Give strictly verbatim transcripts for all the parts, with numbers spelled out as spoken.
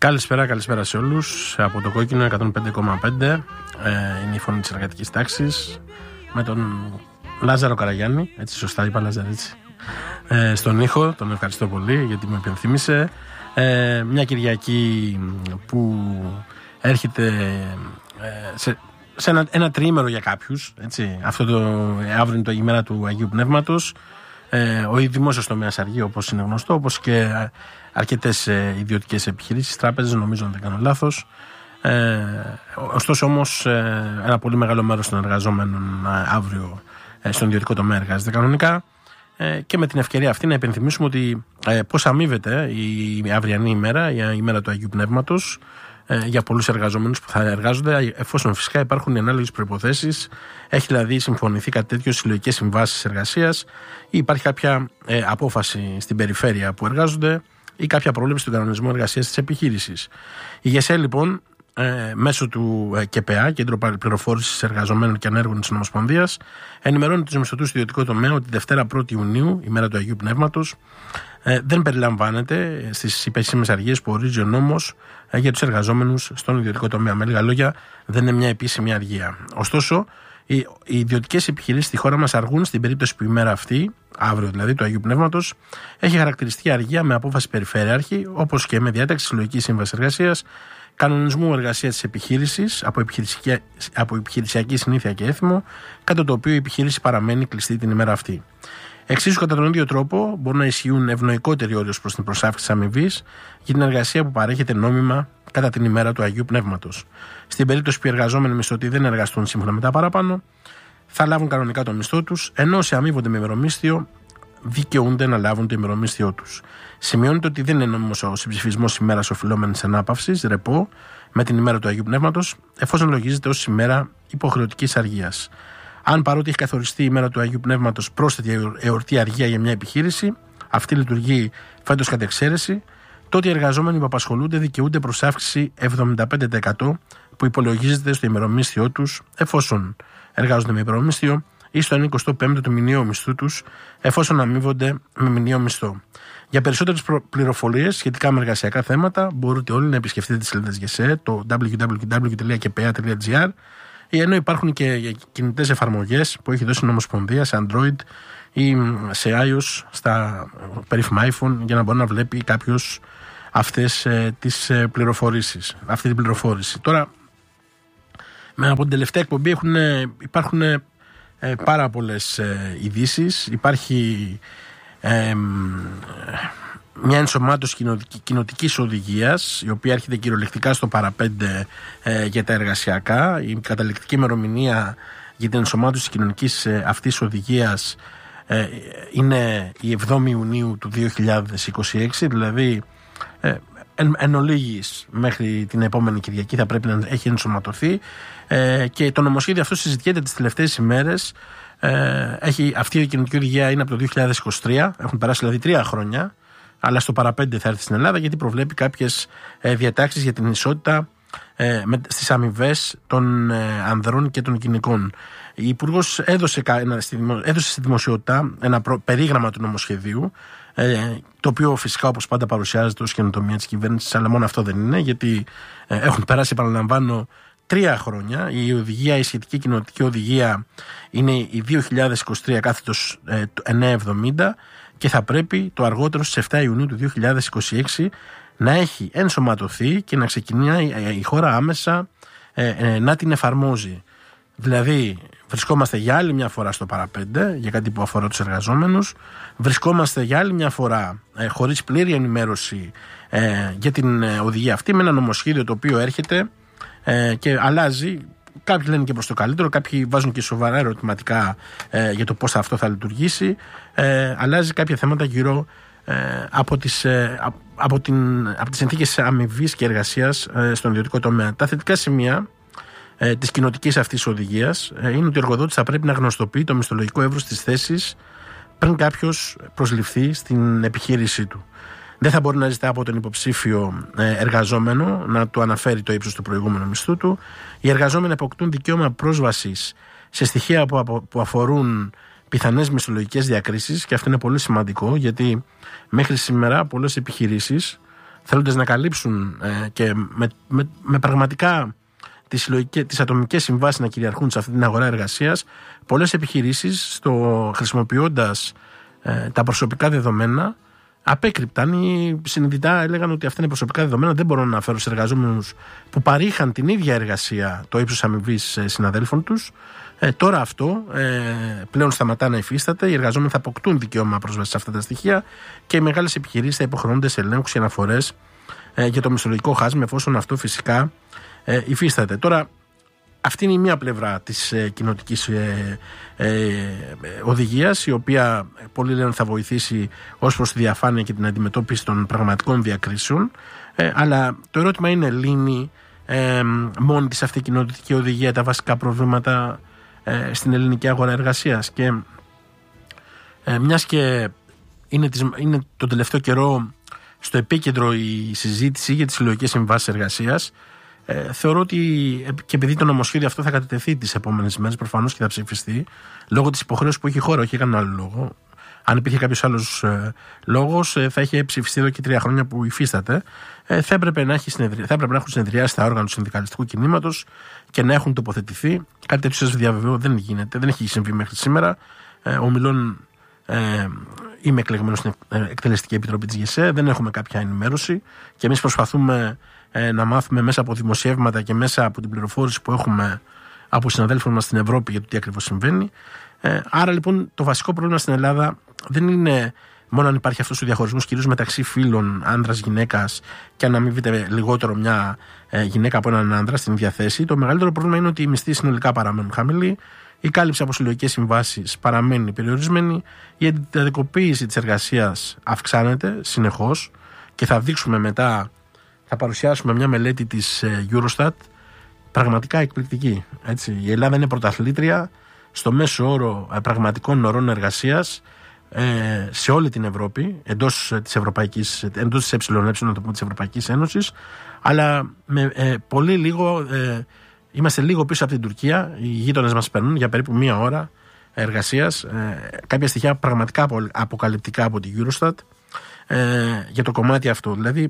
Καλησπέρα, καλησπέρα σε όλους. Από το Κόκκινο εκατόν πέντε κόμμα πέντε ε, είναι η φωνή της εργατικής τάξης με τον Λάζαρο Καραγιάννη. Έτσι, σωστά είπα, Λάζαρίτσι. Ε, στον ήχο, τον ευχαριστώ πολύ γιατί με υπενθύμησε. Ε, μια Κυριακή που έρχεται ε, σε, σε ένα, ένα τριήμερο για κάποιους. Έτσι. Αυτό το αύριο είναι το ημέρα του Αγίου Πνεύματος. Ε, ο δημόσιος τομέας αργεί, όπως είναι γνωστό, όπως και αρκετές ε, ιδιωτικές επιχειρήσεις, τράπεζες, νομίζω αν δεν κάνω λάθος. Ε, ωστόσο όμως ε, ένα πολύ μεγάλο μέρος των εργαζόμενων ε, αύριο ε, στον ιδιωτικό τομέα εργάζεται κανονικά ε, και με την ευκαιρία αυτή να υπενθυμίσουμε ότι ε, πώς αμείβεται η, η αυριανή ημέρα, η ημέρα του Αγίου Πνεύματος ε, για πολλούς εργαζόμενους που θα εργάζονται, εφόσον φυσικά υπάρχουν οι ανάλογες προϋποθέσεις, έχει δηλαδή συμφωνηθεί κάτι τέτοιο στις συλλογικές συμβάσεις εργασίας ή υπάρχει κάποια ε, απόφαση στην περιφέρεια που εργάζονται ή κάποια πρόβλεψη του κανονισμού εργασίας της επιχείρησης. Η ΓΕΣΕ λοιπόν ε, μέσω του ε, ΚΕΠΕΑ, Κέντρο Πληροφόρησης Εργαζομένων και Ανέργων της Ομοσπονδίας, ενημερώνει τους μισθωτούς του ιδιωτικού τομέα ότι Δευτέρα πρώτη Ιουνίου, ημέρα του Αγίου Πνεύματος, ε, δεν περιλαμβάνεται στις υπεσήμες αργίες που ορίζει ο νόμος ε, για τους εργαζόμενους στον ιδιωτικό τομέα. Με λίγα λόγια, δεν είναι μια επίσημη αργία. Ωστόσο, οι, οι ιδιωτικές επιχειρήσεις στη χώρα μας αργούν στην περίπτωση που η ημέρα αυτή, αύριο δηλαδή του Αγίου Πνεύματος, έχει χαρακτηριστική αργία με απόφαση περιφερειάρχη, όπως και με διάταξη συλλογικής σύμβασης εργασίας, κανονισμού εργασίας της επιχείρησης από, από επιχειρησιακή συνήθεια και έθιμο, κατά το οποίο η επιχείρηση παραμένει κλειστή την ημέρα αυτή. Εξίσου, κατά τον ίδιο τρόπο, μπορούν να ισχύουν ευνοϊκότεροι όροι προς την προσάυξη αμοιβής για την εργασία που παρέχεται νόμιμα κατά την ημέρα του Αγίου Πνεύματος. Στην περίπτωση που οι εργαζόμενοι μισθωτοί δεν εργαστούν σύμφωνα με τα παραπάνω, θα λάβουν κανονικά το μισθό τους, ενώ όσοι αμείβονται με ημερομίσθιο δικαιούνται να λάβουν το ημερομίσθιό τους. Σημειώνεται ότι δεν είναι νόμιμος ο συμψηφισμός ημέρας οφειλόμενης ανάπαυσης, ρεπό, με την ημέρα του Αγίου Πνεύματος, εφόσον λογίζεται ως ημέρα υποχρεωτικής αργίας. Αν παρότι έχει καθοριστεί η ημέρα του Αγίου Πνεύματος πρόσθετη εορτή αργία για μια επιχείρηση, αυτή λειτουργεί φέτος κατ' εξαίρεση, τότε οι εργαζόμενοι που απασχολούνται δικαιούνται προς αύξηση εβδομήντα πέντε τοις εκατό που υπολογίζεται στο ημερομίσθιό τους, εφόσον εργάζονται με ημερομίσθιο, ή στο εικοστό πέμπτο του μηνιαίου μισθού τους, εφόσον αμείβονται με μηνιαίο μισθό. Για περισσότερες πληροφορίες σχετικά με εργασιακά θέματα, μπορείτε όλοι να επισκεφτείτε τις σελίδες ΓΕΣΕ, το double-u double-u double-u τελεία κεπεα τελεία τζι άρ, ενώ υπάρχουν και κινητές εφαρμογές που έχει δώσει η Ομοσπονδία σε Android ή σε iOS στα περίφημα iPhone, για να μπορεί να βλέπει κάποιος αυτές ε, τις ε, πληροφορήσεις, αυτή την πληροφόρηση. Τώρα, με, από την τελευταία εκπομπή έχουν, υπάρχουν ε, πάρα πολλές ε, ειδήσεις. Υπάρχει ε, μια ενσωμάτωση κοινοτικής οδηγίας, η οποία έρχεται κυριολεκτικά στο παραπέντε ε, για τα εργασιακά. Η καταληκτική ημερομηνία για την ενσωμάτωση κοινωνικής ε, αυτής οδηγίας ε, είναι η εβδόμη Ιουνίου του δύο χιλιάδες είκοσι έξι, δηλαδή ε, εν, εν ολίγης μέχρι την επόμενη Κυριακή θα πρέπει να έχει ενσωματωθεί ε, και το νομοσχέδιο αυτό συζητιέται τις τελευταίες ημέρες. Ε, έχει, αυτή η κοινωνική οδηγία είναι από το δύο χιλιάδες είκοσι τρία, έχουν περάσει δηλαδή τρία χρόνια, αλλά στο παραπέντε θα έρθει στην Ελλάδα, γιατί προβλέπει κάποιες ε, διατάξεις για την ισότητα ε, με, στις αμοιβές των ε, ανδρών και των γυναικών. Η Υπουργός έδωσε, έδωσε στη δημοσιότητα ένα προ, περίγραμμα του νομοσχεδίου, ε, το οποίο φυσικά όπως πάντα παρουσιάζεται ως καινοτομία της κυβέρνησης, αλλά μόνο αυτό δεν είναι, γιατί ε, έχουν περάσει, επαναλαμβάνω, τρία χρόνια. Η οδηγία, η σχετική κοινοτική οδηγία είναι η δύο χιλιάδες είκοσι τρία κάθετος εννιακόσια εβδομήντα και θα πρέπει το αργότερο στις επτά Ιουνίου του δύο χιλιάδες είκοσι έξι να έχει ενσωματωθεί και να ξεκινάει η χώρα άμεσα ε, ε, να την εφαρμόζει. Δηλαδή βρισκόμαστε για άλλη μια φορά στο παραπέντε για κάτι που αφορά τους εργαζόμενους, βρισκόμαστε για άλλη μια φορά ε, χωρίς πλήρη ενημέρωση ε, για την ε, οδηγία αυτή, με ένα νομοσχέδιο το οποίο έρχεται ε, και αλλάζει. Κάποιοι λένε και προς το καλύτερο, κάποιοι βάζουν και σοβαρά ερωτηματικά ε, για το πώς αυτό θα λειτουργήσει. Ε, αλλάζει κάποια θέματα γύρω ε, από, τις, ε, από, την, από τις συνθήκες αμοιβής και εργασίας ε, στον ιδιωτικό τομέα. Τα θετικά σημεία ε, της κοινοτικής αυτής οδηγίας ε, είναι ότι ο εργοδότης θα πρέπει να γνωστοποιεί το μισθολογικό εύρος της θέσης πριν κάποιος προσληφθεί στην επιχείρησή του. Δεν θα μπορεί να ζητά από τον υποψήφιο εργαζόμενο να του αναφέρει το ύψος του προηγούμενου μισθού του. Οι εργαζόμενοι αποκτούν δικαίωμα πρόσβασης σε στοιχεία που αφορούν πιθανές μισθολογικές διακρίσεις, και αυτό είναι πολύ σημαντικό, γιατί μέχρι σήμερα πολλές επιχειρήσεις θέλοντας να καλύψουν ε, και με, με, με πραγματικά τις, τις ατομικές συμβάσεις να κυριαρχούν σε αυτή την αγορά εργασίας, πολλές επιχειρήσεις, στο, χρησιμοποιώντας ε, τα προσωπικά δεδομένα, απέκρυπταν ή συνειδητά έλεγαν ότι αυτά είναι προσωπικά δεδομένα, δεν μπορούν να φέρουν σε εργαζόμενους που παρήχαν την ίδια εργασία το ύψος αμοιβής συναδέλφων τους. Ε, τώρα αυτό ε, πλέον σταματά να υφίσταται. Οι εργαζόμενοι θα αποκτούν δικαίωμα πρόσβαση σε αυτά τα στοιχεία και οι μεγάλες επιχειρήσεις θα υποχρεώνονται σε ελέγχους και αναφορές ε, για το μισθολογικό χάσμα, εφόσον αυτό φυσικά ε, υφίσταται. Τώρα, αυτή είναι η μία πλευρά της ε, κοινοτικής ε, ε, οδηγίας, η οποία πολλοί λένε θα βοηθήσει ως προς τη διαφάνεια και την αντιμετώπιση των πραγματικών διακρίσεων. Ε, αλλά το ερώτημα είναι, λύνει ε, μόνη της αυτή η κοινοτική οδηγία τα βασικά προβλήματα ε, στην ελληνική αγορά εργασίας? Και ε, μιας και είναι, τις, είναι το τελευταίο καιρό στο επίκεντρο η συζήτηση για τις συλλογικές συμβάσεις εργασίας, Ε, θεωρώ ότι και επειδή το νομοσχέδιο αυτό θα κατατεθεί τις επόμενες ημέρες προφανώς και θα ψηφιστεί, λόγω της υποχρέωσης που έχει η χώρα, όχι για κανένα άλλο λόγο. Αν υπήρχε κάποιος άλλος ε, λόγος, ε, θα είχε ψηφιστεί εδώ και τρία χρόνια που υφίσταται. Ε, θα, έπρεπε να έχει συνεδρι... θα έπρεπε να έχουν συνεδριάσει τα όργανα του συνδικαλιστικού κινήματος και να έχουν τοποθετηθεί. Κάτι τέτοιο σας διαβεβαιώ δεν γίνεται, δεν έχει συμβεί μέχρι σήμερα. Ε, ομιλών, ε, είμαι εκλεγμένος στην Εκτελεστική Επιτροπή της ΓΕΣΕ, δεν έχουμε κάποια ενημέρωση και εμείς προσπαθούμε να μάθουμε μέσα από δημοσιεύματα και μέσα από την πληροφόρηση που έχουμε από συναδέλφους μας στην Ευρώπη για το τι ακριβώς συμβαίνει. Ε, άρα λοιπόν το βασικό πρόβλημα στην Ελλάδα δεν είναι μόνο αν υπάρχει αυτός ο διαχωρισμός κυρίως μεταξύ φίλων άνδρας-γυναίκας και αν αμείβεται λιγότερο μια ε, γυναίκα από έναν άνδρα στην ίδια θέση. Το μεγαλύτερο πρόβλημα είναι ότι οι μισθοί συνολικά παραμένουν χαμηλοί, η κάλυψη από συλλογικές συμβάσεις παραμένει περιορισμένη, η εντατικοποίηση της εργασίας αυξάνεται συνεχώς και θα δείξουμε μετά. Θα παρουσιάσουμε μια μελέτη της Eurostat πραγματικά εκπληκτική. Έτσι. Η Ελλάδα είναι πρωταθλήτρια στο μέσο όρο πραγματικών ωρών εργασίας ε, σε όλη την Ευρώπη, εντός της Ευρωπαϊκής, εντός της ΕΕ, να το πούμε, της Ευρωπαϊκής Ένωσης, αλλά με ε, πολύ λίγο, ε, είμαστε λίγο πίσω από την Τουρκία. Οι γείτονες μας παίρνουν για περίπου μία ώρα εργασίας. Ε, κάποια στοιχεία πραγματικά αποκαλυπτικά από την Eurostat ε, για το κομμάτι αυτό. Δηλαδή,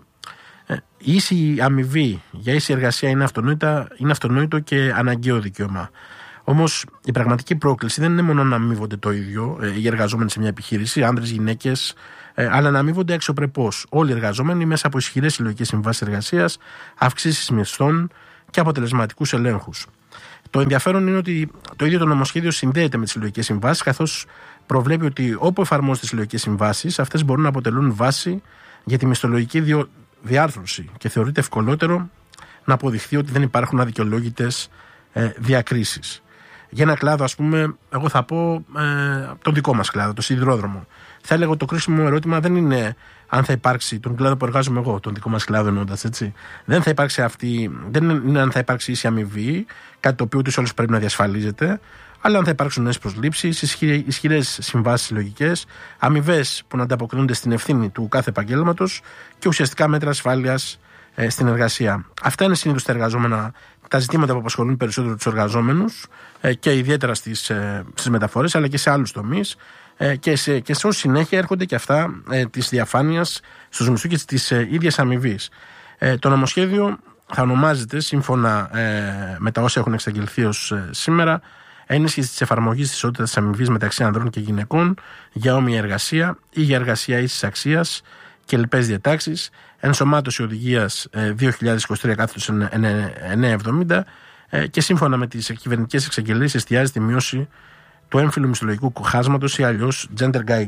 η ίση αμοιβή για ίση εργασία είναι, είναι αυτονόητο και αναγκαίο δικαίωμα. Όμως η πραγματική πρόκληση δεν είναι μόνο να αμοιβόνται το ίδιο ε, οι εργαζόμενοι σε μια επιχείρηση, άνδρες, γυναίκες, ε, αλλά να αμοιβόνται αξιοπρεπώς όλοι οι εργαζόμενοι μέσα από ισχυρές συλλογικές συμβάσεις εργασίας, αυξήσεις μισθών και αποτελεσματικούς ελέγχους. Το ενδιαφέρον είναι ότι το ίδιο το νομοσχέδιο συνδέεται με τις συλλογικές συμβάσεις, καθώς προβλέπει ότι όπου εφαρμόζονται τις συλλογικές συμβάσεις, αυτές μπορούν να αποτελούν βάση για τη μισθολογική διο... διάρθρωση και θεωρείται ευκολότερο να αποδειχθεί ότι δεν υπάρχουν αδικαιολόγητες ε, διακρίσεις. Για ένα κλάδο, ας πούμε, εγώ θα πω ε, τον δικό μας κλάδο, το σιδηρόδρομο. Θα έλεγα ότι το κρίσιμο ερώτημα δεν είναι αν θα υπάρξει, τον κλάδο που εργάζομαι εγώ, τον δικό μας κλάδο εννοώντας, έτσι. Δεν θα υπάρξει αυτή, δεν είναι αν θα υπάρξει ίση αμοιβή, κάτι το οποίο ούτως ή άλλως πρέπει να διασφαλίζεται, αλλά αν θα υπάρξουν νέες προσλήψεις, ισχυρές συμβάσεις συλλογικές, αμοιβές που να ανταποκρίνονται στην ευθύνη του κάθε επαγγέλματος και ουσιαστικά μέτρα ασφάλειας ε, στην εργασία. Αυτά είναι συνήθως τα εργαζόμενα, τα ζητήματα που απασχολούν περισσότερο τους εργαζόμενους ε, και ιδιαίτερα στις, ε, στις μεταφορές, αλλά και σε άλλους τομείς ε, και, σε, και σε ως συνέχεια έρχονται και αυτά ε, της διαφάνειας στους μισθούς και της ε, ίδιας αμοιβής. Ε, το νομοσχέδιο θα ονομάζεται, σύμφωνα ε, με τα όσα έχουν εξαγγελθεί ως ε, σήμερα, ένισχυση της εφαρμογής της ισότητας της αμοιβής μεταξύ ανδρών και γυναικών για όμοια εργασία ή για εργασία ίσης αξίας και λοιπές διατάξεις, ενσωμάτωση οδηγίας δύο χιλιάδες είκοσι τρία εννιακόσια εβδομήντα και σύμφωνα με τις κυβερνητικές εξαγγελίες εστιάζει στη μείωση του έμφυλου μισθολογικού χάσματος ή αλλιώς gender, guy,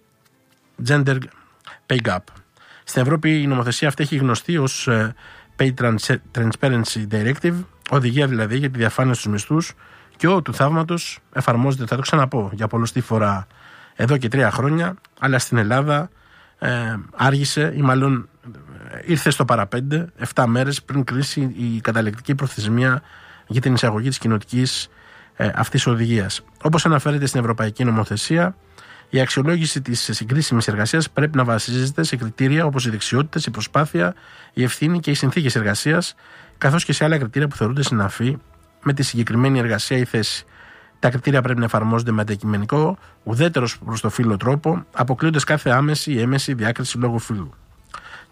gender pay gap. Στην Ευρώπη η νομοθεσία αυτή έχει γνωστεί ως Pay Transparency Directive, οδηγία δηλαδή για τη διαφάνεια στους μισθούς, και ό, του θαύματος εφαρμόζεται, θα το ξαναπώ για πολλωστή φορά, εδώ και τρία χρόνια, αλλά στην Ελλάδα ε, άργησε ή μάλλον ήρθε στο παραπέντε, εφτά μέρες πριν κλείσει η καταλεκτική προθεσμία για την εισαγωγή της κοινοτικής ε, αυτής οδηγίας. Όπως αναφέρεται στην Ευρωπαϊκή Νομοθεσία, η αξιολόγηση της συγκρίσιμης εργασίας πρέπει να βασίζεται σε κριτήρια όπως οι δεξιότητες, η προσπάθεια, η ευθύνη και οι συνθήκες εργασίας, καθώς και σε άλλα κριτήρια που θεωρούνται συναφή με τη συγκεκριμένη εργασία ή θέση. Τα κριτήρια πρέπει να εφαρμόζονται με αντικειμενικό, ουδέτερος προς το φύλο τρόπο, αποκλείοντας κάθε άμεση ή έμεση διάκριση λόγω φύλου.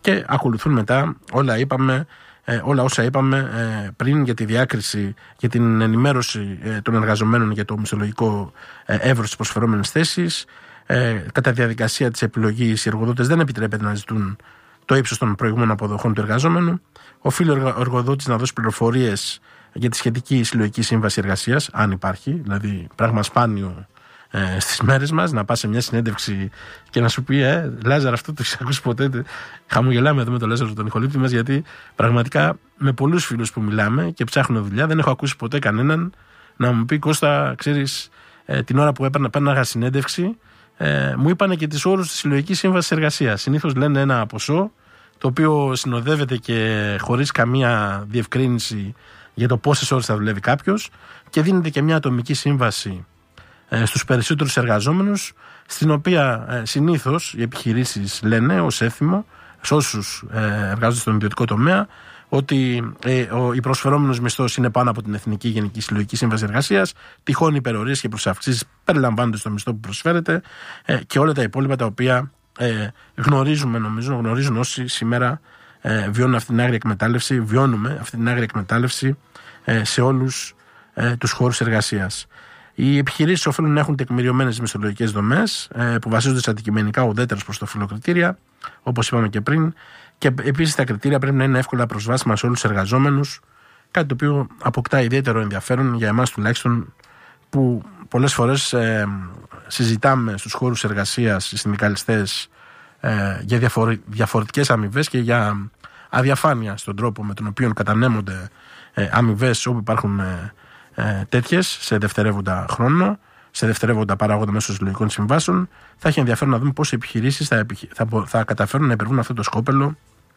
Και ακολουθούν μετά όλα, είπαμε, ε, όλα όσα είπαμε ε, πριν για τη διάκριση, για την ενημέρωση ε, των εργαζομένων για το μισθολογικό ε, εύρος της προσφερόμενης θέσης. Ε, κατά διαδικασία της επιλογής, οι εργοδότες δεν επιτρέπεται να ζητούν το ύψος των προηγούμενων αποδοχών του εργαζόμενου. Οφείλει ο εργοδότης να δώσει πληροφορίες για τη σχετική συλλογική σύμβαση εργασίας, αν υπάρχει, δηλαδή πράγμα σπάνιο ε, στις μέρες μας, να πας σε μια συνέντευξη και να σου πει ε, Λάζαρο, αυτό το έχεις ακούσει ποτέ? Χαμογελάμε εδώ με τον Λάζαρο, τον ηχολήπτη μας, γιατί πραγματικά με πολλούς φίλους που μιλάμε και ψάχνουν δουλειά δεν έχω ακούσει ποτέ κανέναν να μου πει Κώστα, ξέρεις, ε, την ώρα που έπαιρνα πέναγα συνέντευξη, ε, μου είπανε και τις όρους της συλλογικής σύμβασης εργασίας. Συνήθως λένε ένα ποσό το οποίο συνοδεύεται και χωρίς καμία διευκρίνηση για το πόσες ώρες θα δουλεύει κάποιος και δίνεται και μια ατομική σύμβαση ε, στους περισσότερους εργαζόμενους, στην οποία ε, συνήθως οι επιχειρήσεις λένε ως έθιμο σε όσους ε, εργάζονται στον ιδιωτικό τομέα ότι ε, ο, η προσφερόμενος μισθός είναι πάνω από την Εθνική Γενική Συλλογική Σύμβαση Εργασίας, τυχόν υπερορίες και προσαυξήσεις περιλαμβάνονται στο μισθό που προσφέρεται ε, και όλα τα υπόλοιπα τα οποία ε, γνωρίζουμε, νομίζω, γνωρίζουν όσοι σήμερα ε, βιώνουν αυτή την άγρια εκμετάλλευση, βιώνουμε αυτή την άγρια εκμετάλλευση ε, σε όλους ε, τους χώρους εργασίας. Οι επιχειρήσεις οφείλουν να έχουν τεκμηριωμένες μισθολογικές δομές ε, που βασίζονται σε αντικειμενικά ουδέτερες προς το φύλο κριτήρια, όπως είπαμε και πριν, και επίσης τα κριτήρια πρέπει να είναι εύκολα προσβάσιμα σε όλους τους εργαζόμενους, κάτι το οποίο αποκτά ιδιαίτερο ενδιαφέρον για εμάς τουλάχιστον, που πολλές φορές ε, συζητάμε στους χώρους εργασίας, οι συνδικαλιστές, ε, για διαφορε, διαφορετικές αμοιβές και για αδιαφάνεια στον τρόπο με τον οποίο κατανέμονται ε, αμοιβές όπου υπάρχουν ε, ε, τέτοιες σε δευτερεύοντα χρόνο, σε δευτερεύοντα παράγοντα μέσω συλλογικών συμβάσεων. Θα έχει ενδιαφέρον να δούμε πώς οι επιχειρήσεις θα, θα, θα καταφέρουν να υπερβούν αυτό το σκόπελο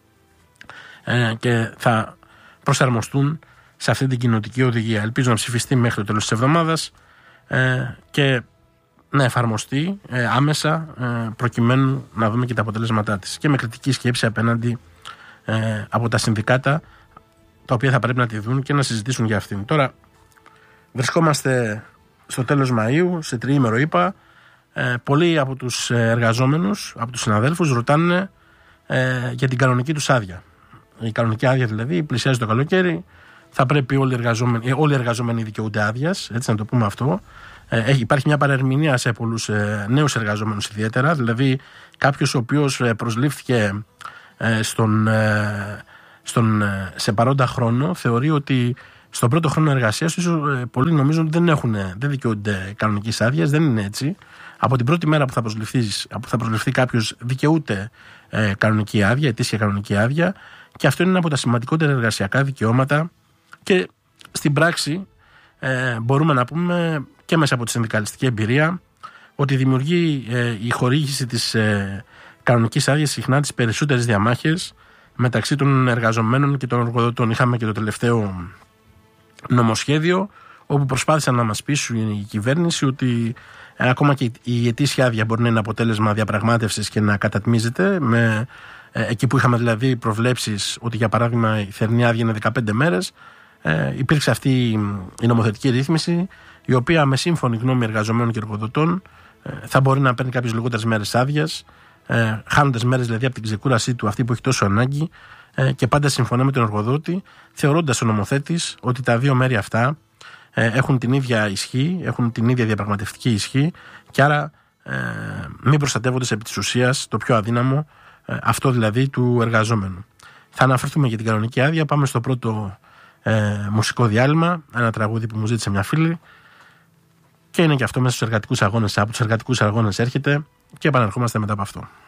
ε, και θα προσαρμοστούν σε αυτή την κοινοτική οδηγία. Ελπίζω να ψηφιστεί μέχρι το τέλος της εβδομάδας ε, και να εφαρμοστεί ε, άμεσα ε, προκειμένου να δούμε και τα αποτελέσματά της και με κριτική σκέψη απέναντι ε, από τα συνδικάτα, τα οποία θα πρέπει να τη δουν και να συζητήσουν για αυτήν. Τώρα βρισκόμαστε στο τέλος Μαΐου, σε τριήμερο είπα. Ε, πολλοί από τους εργαζόμενους, από τους συναδέλφους ρωτάνε ε, για την κανονική τους άδεια. Η κανονική άδεια δηλαδή πλησιάζει το καλοκαίρι, θα πρέπει όλοι οι εργαζόμενοι, όλοι οι εργαζόμενοι δικαιούνται άδειας, έτσι να το πούμε αυτό. Ε, υπάρχει μια παρερμηνία σε πολλούς ε, νέους εργαζόμενους ιδιαίτερα, δηλαδή κάποιος ο οποίος ε, προσλήφθηκε ε, στον, ε, στον, ε, σε παρόντα χρόνο θεωρεί ότι στον πρώτο χρόνο εργασίας ίσως ε, πολλοί νομίζουν ότι δεν, έχουν, δεν δικαιούνται κανονικής άδειας, δεν είναι έτσι. Από την πρώτη μέρα που θα προσληφθεί, που θα προσληφθεί κάποιος δικαιούται ε, κανονική άδεια, ετήσια κανονική άδεια, και αυτό είναι ένα από τα σημαντικότερα εργασιακά δικαιώματα και στην πράξη ε, μπορούμε να πούμε και μέσα από τη συνδικαλιστική εμπειρία ότι δημιουργεί ε, η χορήγηση της ε, κανονικής άδειας συχνά τις περισσότερες διαμάχες μεταξύ των εργαζομένων και των εργοδοτών. Είχαμε και το τελευταίο νομοσχέδιο όπου προσπάθησαν να μας πείσουν η κυβέρνηση ότι ε, ακόμα και η ετήσια άδεια μπορεί να είναι αποτέλεσμα διαπραγμάτευσης και να κατατμίζεται με, ε, εκεί που είχαμε δηλαδή προβλέψεις ότι για παράδειγμα η θερινή άδεια είναι δεκαπέντε μέρες. Ε, υπήρξε αυτή η νομοθετική ρύθμιση, η οποία με σύμφωνη γνώμη εργαζομένων και εργοδοτών ε, θα μπορεί να παίρνει κάποιες λιγότερες μέρες άδειας, ε, χάνοντας μέρες δηλαδή από την ξεκούρασή του αυτή που έχει τόσο ανάγκη, ε, και πάντα συμφωνά με τον εργοδότη, θεωρώντας ο νομοθέτης ότι τα δύο μέρη αυτά ε, έχουν την ίδια ισχύ, έχουν την ίδια διαπραγματευτική ισχύ και άρα ε, μην προστατεύονται επί της ουσίας το πιο αδύναμο, ε, αυτό δηλαδή του εργαζόμενου. Θα αναφερθούμε για την κανονική άδεια. Πάμε στο πρώτο Ε, μουσικό διάλειμμα, ένα τραγούδι που μου ζήτησε μια φίλη και είναι και αυτό μέσα στους εργατικούς αγώνες, από τους εργατικούς αγώνες έρχεται και επαναρχόμαστε μετά από αυτό.